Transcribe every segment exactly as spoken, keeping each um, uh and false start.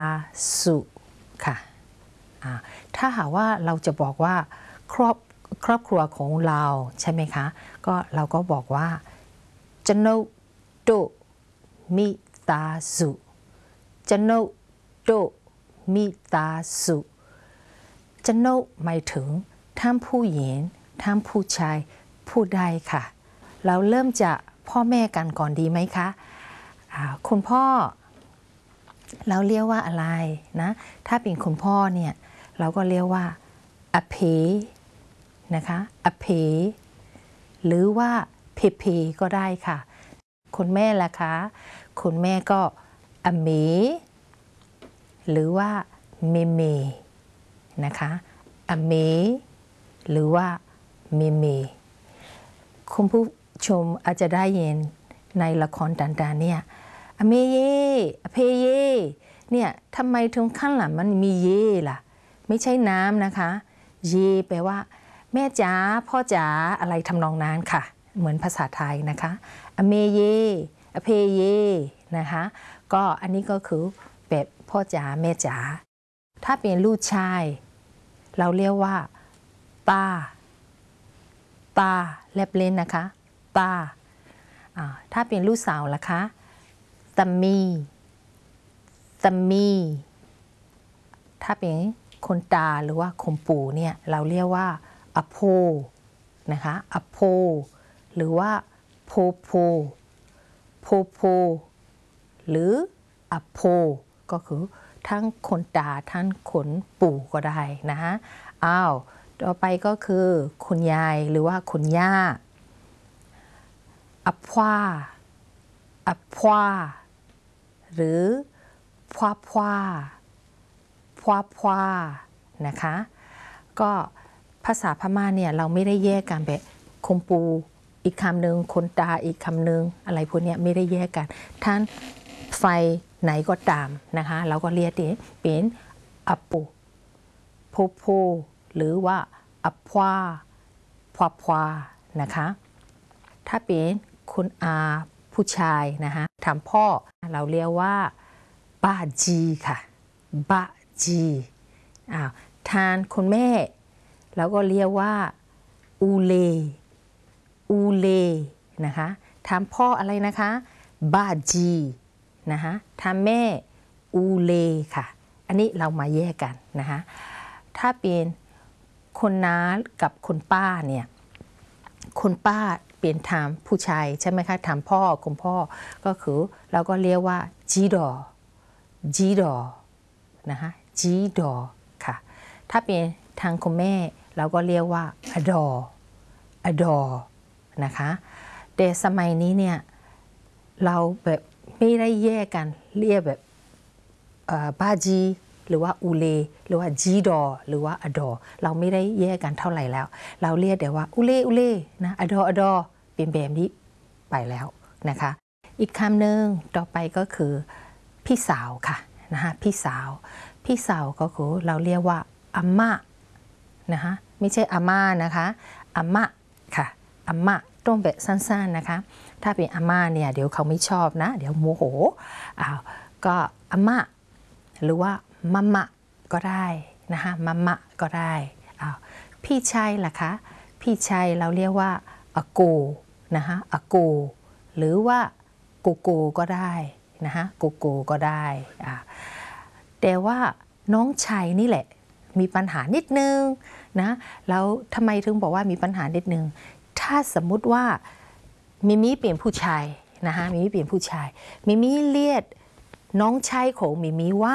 สุค่ะถ้าหากว่าเราจะบอกว่าครอบครอบครัวของเราใช่ไหมคะก็เราก็บอกว่าจะโนโตมิตาสุจะโนโตมิตาสุจะโนหมายถึงทั้งผู้หญิงทั้งผู้ชายพูดได้ค่ะเราเริ่มจากพ่อแม่กันก่อนดีไหมคะคุณพ่อเราเรียกว่าอะไรนะถ้าเป็นคุณพ่อเนี่ยเราก็เรียกว่าอเพนะคะอเพหรือว่าเพเพก็ได้ค่ะคุณแม่ล่ะคะคุณแม่ก็อเมหรือว่าเมเมนะคะอเมหรือว่าเมเมคุณผู้ชมอาจจะได้ยินในละครต่างๆเนี่ยอเมเยอเพเยเนี่ยทำไมถึงข้างหลังมันมีเยล่ะไม่ใช่น้ำนะคะเยแปลว่าแม่จ๋าพ่อจ๋าอะไรทำนองนั้นค่ะเหมือนภาษาไทยนะคะอเมเยอเพเยนะคะก็อันนี้ก็คือแบบพ่อจ๋าแม่จ๋าถ้าเป็นลูกชายเราเรียกว่าตาตาแลบเล่นนะคะตาถ้าเป็นลูกสาวล่ะคะตามีตามีถ้าเป็นคนตาหรือว่าคนปู่เนี่ยเราเรียกว่าอโพนะคะอโพหรือว่าโพโพโพโพหรืออโพก็คือทั้งคนตาทั้งคนปู่ก็ได้นะฮะอ้าวต่อไปก็คือคุณยายหรือว่าคุณย่าอพวาอพวาหรือพวาพวาพวาพวานะคะก็ภาษาพม่าเนี่ยเราไม่ได้แยกกันแบบคนปู่อีกคำหนึ่งคนตาอีกคำหนึ่งอะไรพวกนี้ไม่ได้แยกกันท่านไฟไหนก็ตามนะคะเราก็เรียกเป็นอปุโพโพหรือว่าอพวาพวาพวานะคะถ้าเป็นคุณอาผู้ชายนะคะถามพ่อเราเรียกว่าบ้าจีค่ะบ้าจีอ้าวทานคุณแม่เราก็เรียกว่าอูเลอูเลนะคะถามพ่ออะไรนะคะบ้าจีนะคะถามแม่อูเลค่ะอันนี้เรามาแยกกันนะคะถ้าเป็นคนน้ากับคนป้าเนี่ยคนป้าเปลี่ยนถามผู้ชายใช่ไหมคะถามพ่อคุณพ่อก็คือเราก็เรียกว่าจีดอจีดอนะคะจีดอค่ะถ้าเป็นทางคุณแม่เราก็เรียกว่าอดออดอนะคะแต่สมัยนี้เนี่ยเราแบบไม่ได้แยกกันเรียกแบบบ้าจีหรือว่าอูเลหรือว่าจีดอหรือว่าอดอเราไม่ได้แยกกันเท่าไหร่แล้วเราเรียกแต่ว่าอูเลอูเลนะอดออดอเป็นแบบนี้ไปแล้วนะคะอีกคำหนึ่งต่อไปก็คือพี่สาวค่ะนะคะพี่สาวพี่สาวก็คือเราเรียกว่าอาม่านะคะไม่ใช่อาม่านะคะอาม่าค่ะอาม่าต้องแบบสั้นๆนะคะถ้าเป็นอาม่าเนี่ยเดี๋ยวเขาไม่ชอบนะเดี๋ยวโมโหอ้าวก็อาม่าหรือว่ามัมมะก็ได้นะคะมัมมะก็ได้อ้าวพี่ชายล่ะคะพี่ชายเราเรียกว่าอาโกนะคะอาโกหรือว่าโกโกก็ได้นะคะโกโกก็ได้อ่าแต่ว่าน้องชายนี่แหละมีปัญหานิดนึงนะแล้วทำไมถึงบอกว่ามีปัญหานิดนึงถ้าสมมุติว่ามิมิเปลี่ยนผู้ชายนะคะมิมิเปลี่ยนผู้ชายมิมิเรียกน้องชายของมิมิว่า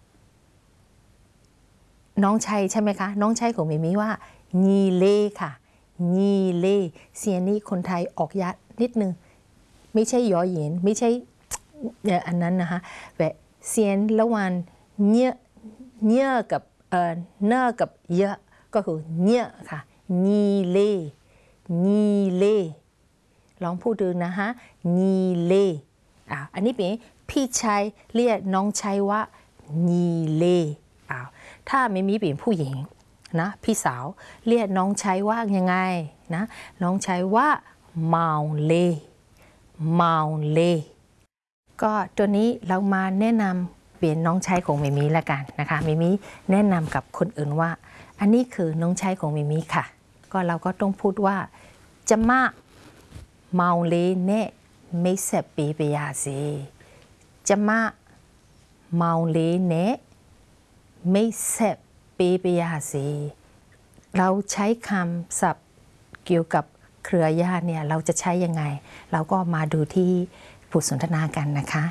น้องชายใช่ไหมคะน้องชายของมิมิว่าญีเล่ค่ะญีเล่เสียงนี้คนไทยออกยากนิดนึงไม่ใช่ยอหญิงไม่ใช่อันนั้นนะคะแบบเสียงระหว่างเนื้อเนื้อกับเอ่อเนื้อกับเยอะก็คือเนื้อค่ะญีเล่ญีเล่ลองพูดดูนะคะญีเล่อ่ะอันนี้เป็นพี่ชายเรียกน้องชายว่าญีเล่อ่ะถ้าไม่มีเป็นผู้หญิงนะพี่สาวเรียกน้องชายว่ายังไงนะน้องชายว่าเมาเล่เมาเล่ก็ตัวนี้เรามาแนะนเป็นน้องชายของมิมิละกันนะคะมิมิแนะนำกับคนอื่นว่าอันนี้คือน้องชายของมิมิค่ะก็เราก็ต้องพูดว่าจะมาเมาเลยเน่ไม่เสพปีไปยาสิจะมาเมาเลยเน่ไม่เสพปีไปยาสิเราใช้คำศัพท์เกี่ยวกับเครือญาติเนี่ยเราจะใช้ยังไงเราก็มาดูที่บทสนทนากันนะคะ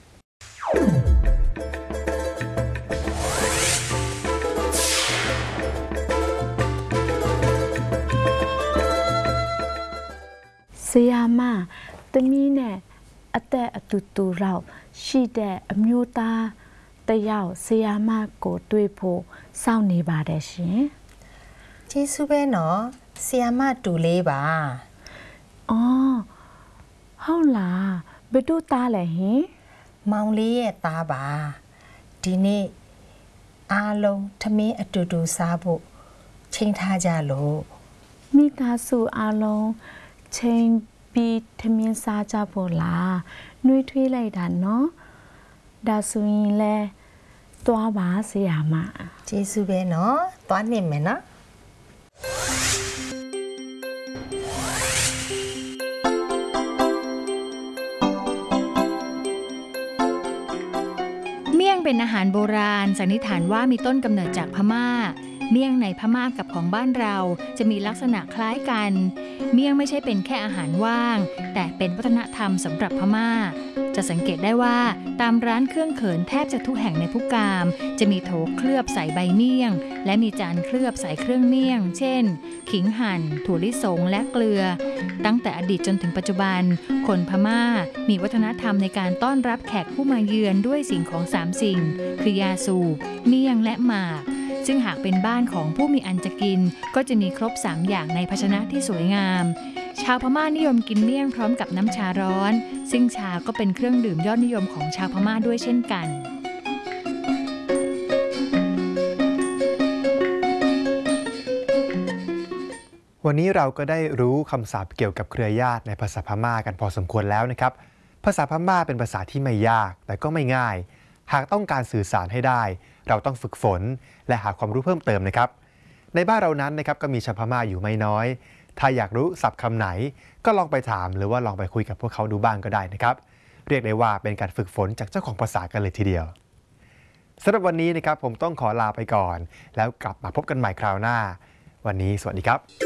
เสียมาตมีเนี่ยอแต่อตุตูเราชีแต่อมยูตาแต่ยาวเสียมาโกด้วยโพเศร้าในบาเดชิเจสุเบเนาะเสียมาดูเลยบ่าอ๋อเฮาล่ะไปดูตาแหละหิเมาลีရဲ့ตาบ่าဒီနေ့အားလုံးထမင်းအတူတူစားဖို့ချိန်ထားကြလို့မိသားစုအားလုံးချိန်ပြီးထမင်းစားကြဖို့လားနှွေးထွေးလိုက်တာနော်ဒါဆိုရင်လဲသွားပါဆရာမကျေးဇူးပဲနော်သွားနေမယ်နော်เมี่ยงเป็นอาหารโบราณสันนิษฐานว่ามีต้นกำเนิดจากพม่าเมี่ยงในพม่ากับของบ้านเราจะมีลักษณะคล้ายกันเมี่ยงไม่ใช่เป็นแค่อาหารว่างแต่เป็นวัฒนธรรมสำหรับพม่าจะสังเกตได้ว่าตามร้านเครื่องเขินแทบจะทุกแห่งในพุกามจะมีโถเคลือบใส่ใบเมี่ยงและมีจานเคลือบใส่เครื่องเมี่ยงเช่นขิงหั่นถั่วลิสงและเกลือตั้งแต่อดีตจนถึงปัจจุบันคนพม่ามีวัฒนธรรมในการต้อนรับแขกผู้มาเยือนด้วยสิ่งของสามสิ่งคือยาสูบเมี่ยงและหมากซึ่งหากเป็นบ้านของผู้มีอันจะกินก็จะมีครบสามอย่างในภาชนะที่สวยงามชาวพม่านิยมกินเมี่ยงพร้อมกับน้ำชาร้อนซึ่งชาก็เป็นเครื่องดื่มยอดนิยมของชาวพม่าด้วยเช่นกันวันนี้เราก็ได้รู้คำศัพท์เกี่ยวกับเครือญาติในภาษาพม่ากันพอสมควรแล้วนะครับภาษาพม่าเป็นภาษาที่ไม่ยากแต่ก็ไม่ง่ายหากต้องการสื่อสารให้ได้เราต้องฝึกฝนและหาความรู้เพิ่มเติมนะครับในบ้านเรานั้นนะครับก็มีชาวพม่าอยู่ไม่น้อยถ้าอยากรู้ศัพท์คำไหนก็ลองไปถามหรือว่าลองไปคุยกับพวกเขาดูบ้างก็ได้นะครับเรียกได้ว่าเป็นการฝึกฝนจากเจ้าของภาษากันเลยทีเดียวสำหรับวันนี้นะครับผมต้องขอลาไปก่อนแล้วกลับมาพบกันใหม่คราวหน้าวันนี้สวัสดีครับ